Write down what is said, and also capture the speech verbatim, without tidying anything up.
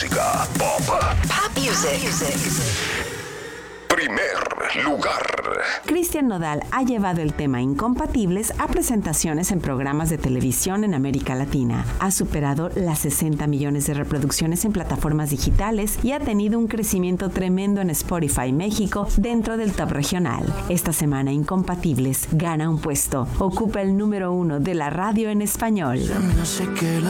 música pop. Pop music. Primer lugar. Cristian Nodal ha llevado el tema Incompatibles a presentaciones en programas de televisión en América Latina. Ha superado las sesenta millones de reproducciones en plataformas digitales y ha tenido un crecimiento tremendo en Spotify México dentro del top regional. Esta semana Incompatibles gana un puesto. Ocupa el número uno de la radio en español. Se me hace que la